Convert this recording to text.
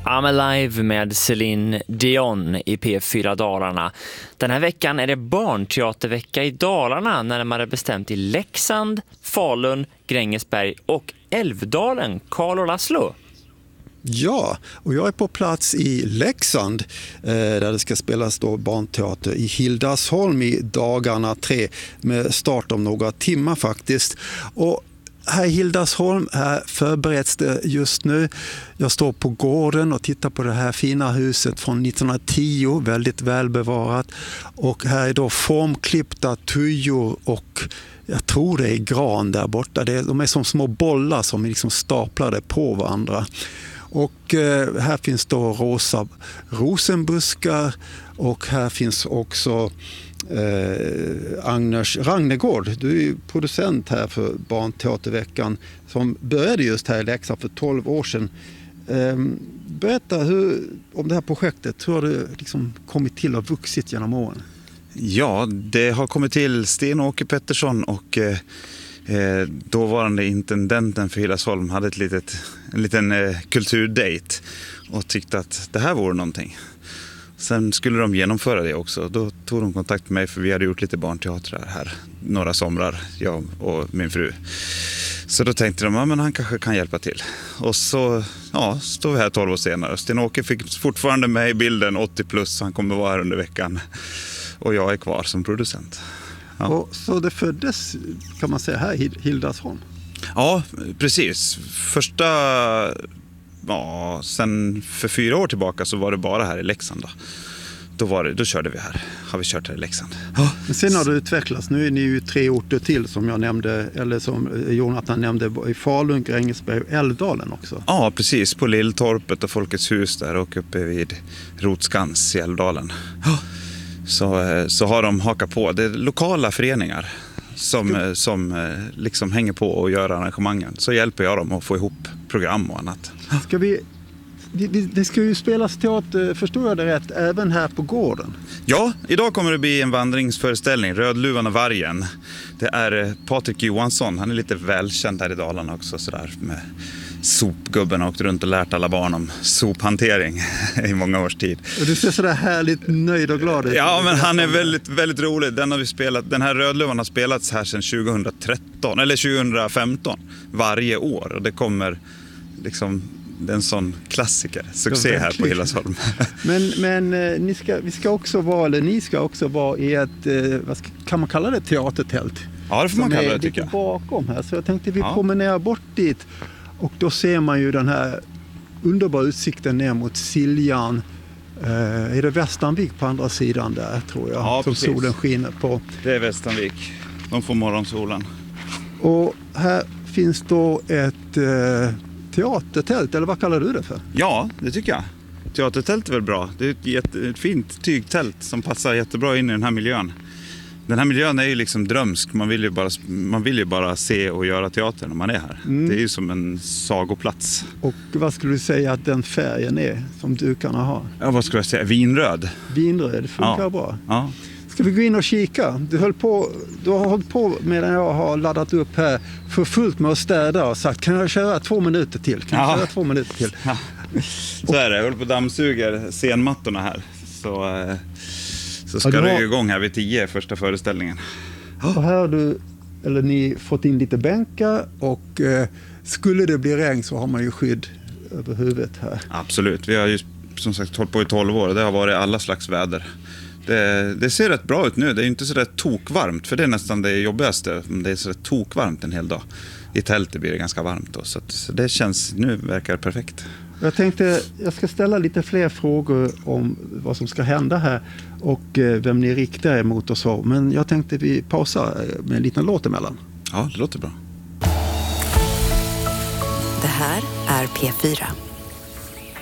I'm Alive med Céline Dion i P4 Dalarna. Den här veckan är det barnteatervecka i Dalarna, närmare bestämt i Leksand, Falun, Grängesberg och Älvdalen. Carl och Laszlo. Ja, och jag är på plats i Leksand där det ska spelas då barnteater i Hildasholm i dagarna 3 med start om några timmar faktiskt. Och här i Hildasholm här förbereds det just nu. Jag står på gården och tittar på det här fina huset från 1910, väldigt välbevarat. Och här är då formklippta tujor och jag tror det är gran där borta. De är som små bollar som är liksom staplade på varandra. Och här finns då rosa rosenbuskar och här finns också Agnes Ragnegård. Du är ju producent här för Barnteaterveckan som började just här i Leksand för 12 år sedan. Berätta om det här projektet. Hur har det liksom kommit till och vuxit genom åren? Ja, det har kommit till Sten-Åke Pettersson och dåvarande intendenten för Hildasholm hade en liten kulturdate och tyckte att det här vore någonting. Sen skulle de genomföra det också. Då tog de kontakt med mig för vi hade gjort lite barnteatrar här några somrar, jag och min fru. Så då tänkte de, ja, men han kanske kan hjälpa till. Och så står vi här 12 år senare. Sten-Åke fick fortfarande med i bilden 80 plus, han kommer vara här under veckan. Och jag är kvar som producent. Ja. Och så det föddes, kan man säga, här i Hildasholm? Ja, precis. Sen för 4 år tillbaka så var det bara här i Leksand då körde vi här. Har vi kört här i Leksand. Ja. Men sen har det utvecklats. Nu är ni ju 3 orter till som jag nämnde, eller som Jonathan nämnde, i Falun, Grängesberg och Älvdalen också. Ja, precis. På Lilltorpet och Folkets hus där och uppe vid Rotskans i Älvdalen. Ja. Så har de hakat på. Det är lokala föreningar som liksom hänger på och gör arrangemangen. Så hjälper jag dem att få ihop program och annat. Det ska ju spelas teater, förstår jag det rätt, även här på gården? Ja, idag kommer det bli en vandringsföreställning, Rödluvan och vargen. Det är Patrik Johansson, han är lite välkänd här i Dalarna också sådär med sopgubben och åkt runt och lärt alla barn om sophantering i många års tid. Och du ser sådär härligt nöjd och glad ut. Ja, men han är väldigt, väldigt rolig. Den här Rödluvan har spelats här sedan 2015 varje år och det kommer liksom en sån klassiker, succé här på Hildasholm. Men ni ska också vara i ett, kan man kalla det, teatertält? Ja, det får man kalla det, tycker jag. Bakom här, så jag tänkte vi promenerar bort dit och då ser man ju den här underbara utsikten ner mot Siljan. Är det Västanvik på andra sidan där, tror jag, som precis. Solen skiner på. Det är Västanvik, de får morgonsolen. Och här finns då ett teatertält, eller vad kallar du det för? Ja, det tycker jag. Teatertält är väl bra. Det är ett fint tygtält som passar jättebra in i den här miljön. Den här miljön är ju liksom drömsk. Man vill ju bara se och göra teater när man är här. Det är ju som en sagoplats. Och vad skulle du säga att den färgen är som dukarna har? Ja, vad skulle jag säga? Vinröd. Vinröd, det funkar bra. Ja. Ska vi gå in och kika? Du har hållit på medan jag har laddat upp här för fullt med att städa och sagt, kan jag köra 2 minuter till? Ja. Så är det, jag håller på och dammsuger scenmattorna här. Så ska det ju igång här vid 10 första föreställningen. Och här har ni fått in lite bänkar och skulle det bli regn så har man ju skydd över huvudet här. Absolut, vi har ju som sagt hållit på i 12 år och det har varit alla slags väder. Det ser rätt bra ut nu, det är ju inte så där tokvarmt för det är nästan det jobbigaste, men det är så där tokvarmt en hel dag. I tältet blir det ganska varmt då, så det känns, nu verkar det perfekt. Jag tänkte, jag ska ställa lite fler frågor om vad som ska hända här och vem ni riktar er mot och så. Men jag tänkte vi pausar med en liten låt emellan. Ja, det låter bra. Det här är P4.